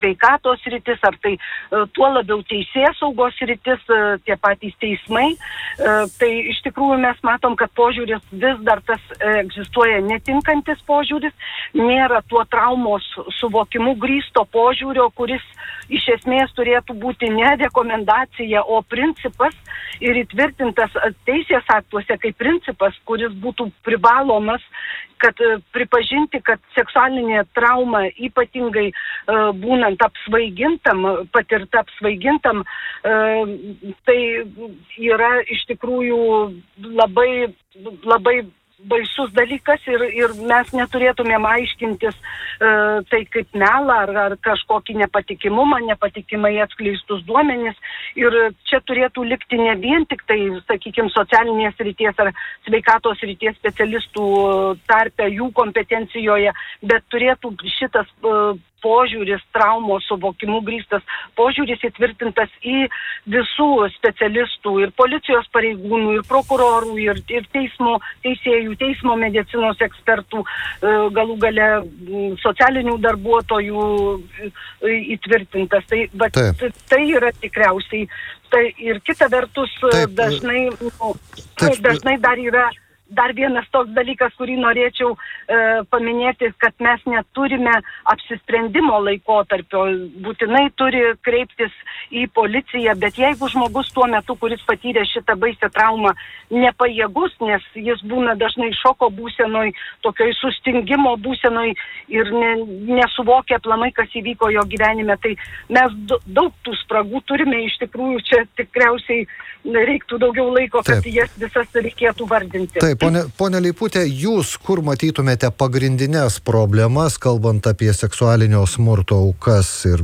sveikatos sritis, ar tai tuo labiau teisėsaugos sritis, tie patys teismai. Tai iš tikrųjų mes matom, kad požiūris vis dar tas egzistuoja netinkantis požiūris, nėra tuo traumos suvokimu grįsto požiūrio, kuris iš esmės turėtų būti ne rekomendacija, o principas ir įtvirtintas teisės aktuose kaip principas, kuris būtų privalomas, kad pripažinti, kad seksualinė trauma ypatingai būnant apsvaigintam, patirta apsvaigintam, tai yra iš tikrųjų labai baisus dalykas ir mes neturėtumėm aiškintis tai kaip melą ar kažkokį nepatikimai atskleistus duomenis. Ir čia turėtų likti ne vien tik tai, sakykime, socialinės srities ar sveikatos srities specialistų tarpe jų kompetencijoje, bet turėtų šitas požiūris, traumos suvokimu grįstas požiūris įtvirtintas į visų specialistų ir policijos pareigūnų, ir prokurorų, ir teisėjų, teismo medicinos ekspertų, galų gale socialinių darbuotojų įtvirtintas. Tai yra tikriausiai. Tai ir kita vertus dažnai dar yra dar vienas toks dalykas, kurį norėčiau paminėti, kad mes neturime apsisprendimo laikotarpio. Būtinai turi kreiptis į policiją, bet jeigu žmogus tuo metu, kuris patyrė šitą baisią traumą, nepajėgus, nes jis būna dažnai šoko būsenoj, tokioj sustingimo būsenoj ir nesuvokia aplamai, kas įvyko jo gyvenime, tai mes daug tų spragų turime, iš tikrųjų čia tikriausiai reiktų daugiau laiko, kad jas visas reikėtų vardinti. Taip, ponia Leiputė, jūs kur matytumėte pagrindinės problemas, kalbant apie seksualinio smurto aukas ir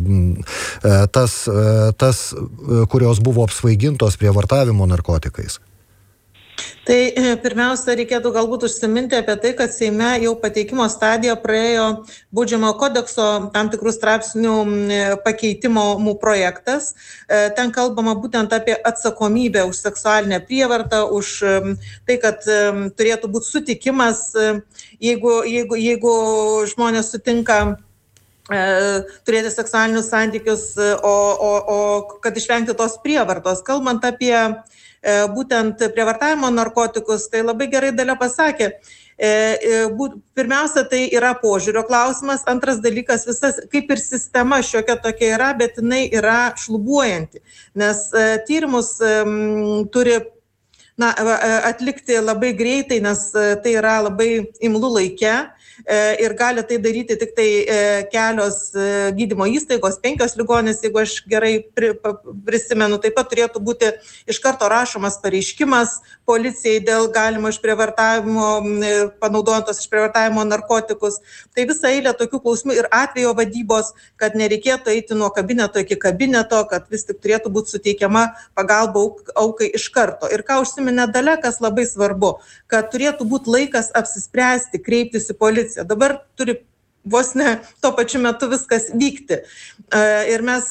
tas, kurios buvo apsvaigintos prievartavimo narkotikais? Tai pirmiausia, reikėtų galbūt užsiminti apie tai, kad Seime jau pateikimo stadija praėjo Baudžiamojo kodekso tam tikrų straipsnių pakeitimo projektas. Ten kalbama būtent apie atsakomybę už seksualinę prievartą, už tai, kad turėtų būti sutikimas, jeigu žmonės sutinka turėti seksualinius santykius, o kad išvengti tos prievartos. Kalbant apie būtent prievartavimo narkotikus, tai labai gerai Dalia pasakė. Pirmiausia, tai yra požiūrio klausimas. Antras dalykas, visas, kaip ir sistema šiokia tokia yra, bet jinai yra šlubuojanti, nes tyrimus turi atlikti labai greitai, nes tai yra labai imlu laike. Ir gali tai daryti tik tai kelios gydymo įstaigos, 5 ligoninės, jeigu aš gerai prisimenu. Taip pat turėtų būti iš karto rašomas pareiškimas policijai dėl galimo išprievartavimo, panaudojant tos išprievartavimo narkotikus. Tai visa eilė tokių klausimų ir atvejo vadybos, kad nereikėtų eiti nuo kabineto iki kabineto, kad vis tik turėtų būti suteikiama pagalba aukai iš karto. Ir ką užsiminė Dalia, kas labai svarbu, kad turėtų būti laikas apsispręsti, kreiptis į policiją. Dabar turi vos ne tuo pačiu metu viskas vykti. Ir mes,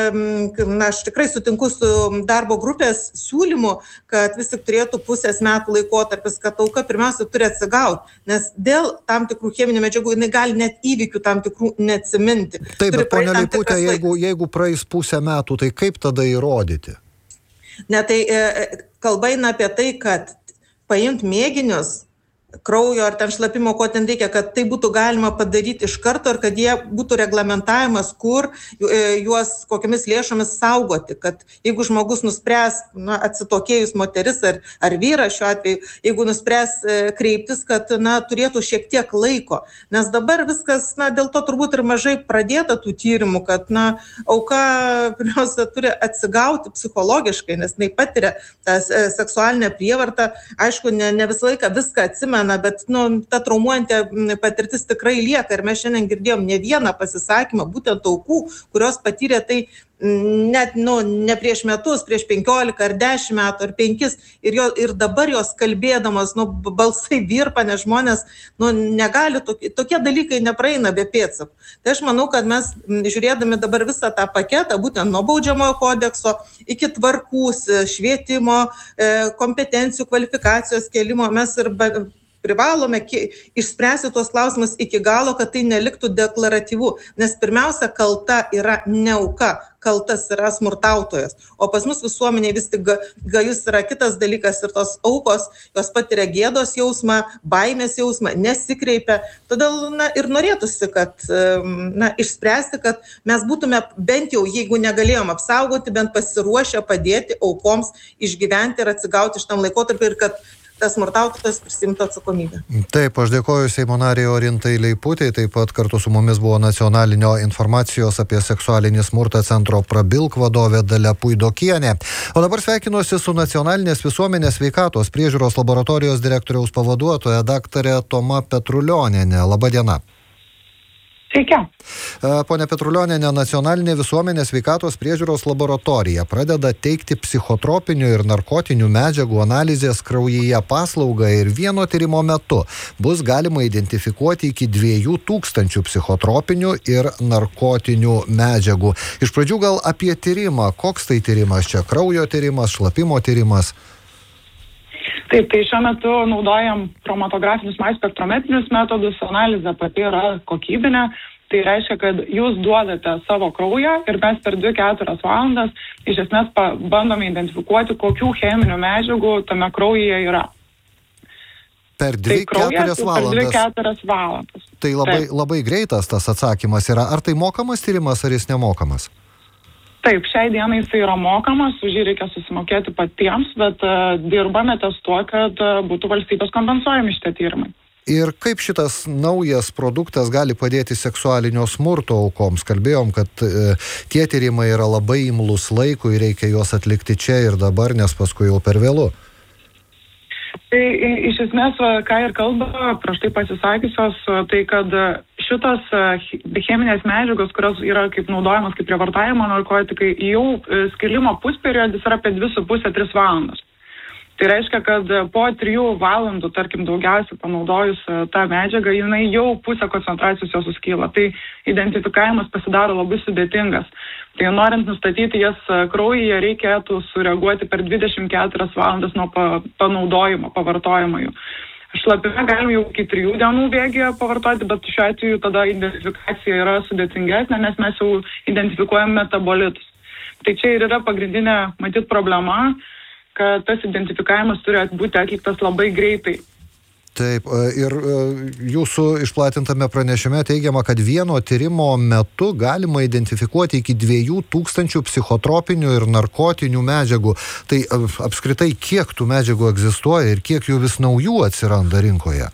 aš tikrai sutinku su darbo grupės siūlymu, kad vis tik turėtų pusės metų laikotarpis, kad auka pirmiausia turi atsigauti, nes dėl tam tikrų cheminių medžiagų jinai gali net įvykių tam tikrų neatsiminti. Taip, bet ponia Leiputė, jeigu praeis pusę metų, tai kaip tada įrodyti? Ne, tai kalba eina apie tai, kad paimt mėginius, kraujo ar ten šlapimo, ko ten reikia, kad tai būtų galima padaryti iš karto ir kad jie būtų reglamentavimas, kur juos kokiamis lėšomis saugoti, kad jeigu žmogus nuspręs, atsitokėjus moteris ar vyras šiuo atveju, jeigu nuspręs kreiptis, kad turėtų šiek tiek laiko, nes dabar viskas, dėl to turbūt ir mažai pradėta tų tyrimų, kad auka pirmiausia turi atsigauti psichologiškai, nes jinai patiria tą seksualinę prievartą, aišku, ne visą laiką viską atsimena, bet ta traumuojanti patirtis tikrai lieka ir mes šiandien girdėjom ne vieną pasisakymą būtent aukų, kurios patyrė tai net ne prieš metus, prieš 15 ar 10 metų ar 5 ir dabar jos kalbėdamos, balsai virpa, nes žmonės negali, tokie dalykai nepraeina be pėdsakų. Tai aš manau, kad mes žiūrėdami dabar visą tą paketą, būtent nuo Baudžiamojo kodekso iki tvarkų, švietimo, kompetencijų, kvalifikacijos kėlimo, mes ir privalome išspręsti tuos klausimus iki galo, kad tai neliktų deklaratyvu, nes pirmiausia, kalta yra ne auka, kaltas yra smurtautojas. O pas mus visuomeniai vis tik gajus yra kitas dalykas ir tos aukos, jos patiria gėdos jausmą, baimės jausmą, nesikreipia. Todėl ir norėtųsi, kad išspręsti, kad mes būtume bent jau, jeigu negalėjom apsaugoti, bent pasiruošę padėti aukoms išgyventi ir atsigauti šitam laikotarpiu ir kad tas smurtautojas prisimtų atsakomybę. Taip, aš dėkoju Seimo narei Orintai Leiputei, taip pat kartu su mumis buvo Nacionalinio informacijos apie seksualinį smurtą centro Prabilk vadovė Dalia Puidokienė. O dabar sveikinuosi su Nacionalinės visuomenės sveikatos priežiūros laboratorijos direktoriaus pavaduotoja daktarė Toma Petrulionienė. Labą dieną. Sveiki. Pone Petrulionienė, Nacionalinė visuomenės sveikatos priežiūros laboratorija pradeda teikti psichotropinių ir narkotinių medžiagų analizės kraujyje paslaugą ir vieno tyrimo metu bus galima identifikuoti iki 2000 psichotropinių ir narkotinių medžiagų. Iš pradžių gal apie tyrimą. Koks tai tyrimas? Čia kraujo tyrimas, šlapimo tyrimas? Taip, tai šiuo metu naudojam chromatografinius spektrometrinius metodus, analizė pati yra kokybinė, tai reiškia, kad jūs duodate savo kraują ir mes per 2-4 valandas iš esmės bandome identifikuoti, kokių cheminių medžiagų tame kraujyje yra. Per 2-4 valandas? Per 2-4 valandas. Tai labai greitas tas atsakymas yra. Ar tai mokamas tyrimas, ar jis nemokamas? Taip, šiai dienai jisai yra mokamas, už jį reikia susimokėti patiems, bet dirbame ties tuo, kad būtų valstybės kompensuojami šitie tyrimai. Ir kaip šitas naujas produktas gali padėti seksualinio smurto aukoms? Kalbėjom, kad tie tyrimai yra labai imlus laikui, reikia juos atlikti čia ir dabar, nes paskui jau per vėlu. Tai iš esmės, ką ir kalba prieš tai pasisakysios, tai kad šitos cheminės medžiagos, kurios yra kaip naudojamas kaip prievartavimo narkotikai, jau skilimo pusperiodis yra apie 2,5-3 valandas. Tai reiškia, kad po 3 valandų, tarkim, daugiausiai panaudojus tą medžiagą, jinai jau pusę koncentracijos jos suskyla. Tai identifikavimas pasidaro labai sudėtingas. Tai norint nustatyti jas kraujyje, reikėtų sureaguoti per 24 valandas nuo panaudojimo, pavartojimo jų. Šlapime galim jau iki 3 dienų bėgyje pavartoti, bet šiuo atveju tada identifikacija yra sudėtingesnė, nes mes jau identifikuojam metabolitus. Tai čia ir yra pagrindinė, matyt, problema, kad tas identifikavimas turi būti atliktas labai greitai. Taip, ir jūsų išplatintame pranešime teigiama, kad vieno tyrimo metu galima identifikuoti iki 2000 psichotropinių ir narkotinių medžiagų. Tai apskritai, kiek tų medžiagų egzistuoja ir kiek jų vis naujų atsiranda rinkoje?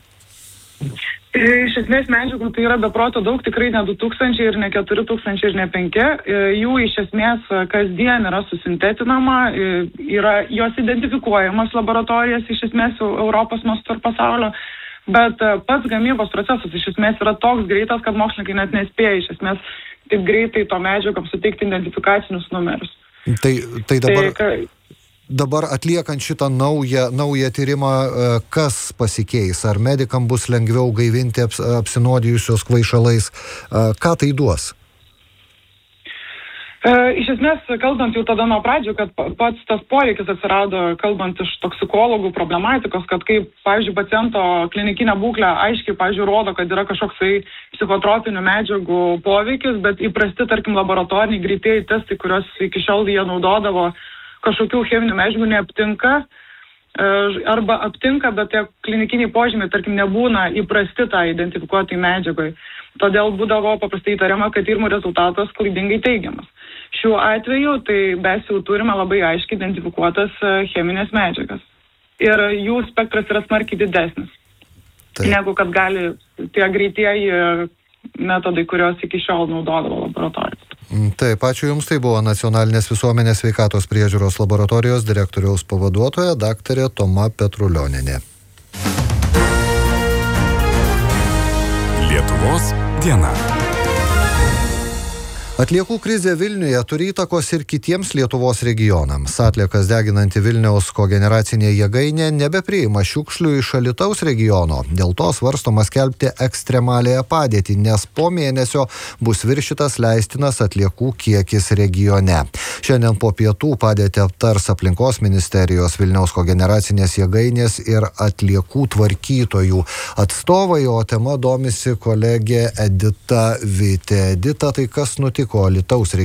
Iš esmės medžiagų tai yra be proto daug, tikrai ne 2000 ir ne 4000 ir ne 5. Jų iš esmės kasdien yra susintetinama, jos identifikuojamas laboratorijas iš esmės Europos mastu ir pasaulio, bet pats gamybos procesas iš esmės yra toks greitas, kad mokslininkai net nespėja iš esmės taip greitai to medžiagom suteikti identifikacinius numerius. Tai dabar atliekant šitą naują tyrimą, kas pasikeis? Ar medikam bus lengviau gaivinti apsinuodijusios kvaišalais? Ką tai duos? Iš esmės, kalbant jau tada nuo pradžių, kad pats tas poreikis atsirado, kalbant iš toksikologų problematikos, kad kaip, pavyzdžiui, paciento klinikinė būklė aiškiai, pavyzdžiui, rodo, kad yra kažkoksai psichotropinių medžiagų poveikis, bet įprasti, tarkim, laboratoriniai greitieji testai, kuriuos iki šiol jie naudodavo, kažkokių cheminių medžiagų neaptinka, arba aptinka, bet tie klinikiniai požymiai, tarkim, nebūna įprasti tą identifikuotai medžiagai. Todėl būdavo paprastai įtariama, kad tyrimų rezultatas klaidingai teigiamas. Šiuo atveju tai mes jau turime labai aiškiai identifikuotas cheminės medžiagas. Ir jų spektras yra smarkiai didesnis, negu kad gali tie greitieji metodai, kurios iki šiol naudodavo laboratorijos. Taip, ačiū Jums, tai buvo Nacionalinės visuomenės sveikatos priežiūros laboratorijos direktoriaus pavaduotoja daktarė Toma Petrulionienė. Lietuvos diena. Atliekų krizė Vilniuje turi įtakos ir kitiems Lietuvos regionams. Atliekas deginanti Vilniaus kogeneracinė jėgainė nebepriima šiukšlių iš Alytaus regiono. Dėl to svarstoma skelbti ekstremalėją padėtį, nes po mėnesio bus viršytas leistinas atliekų kiekis regione. Šiandien po pietų padėtį aptars aplinkos ministerijos, Vilniaus kogeneracinės jėgainės ir atliekų tvarkytojų atstovai, o tema domisi kolegė Edita Vitė. Edita, tai kas nutiko Alytaus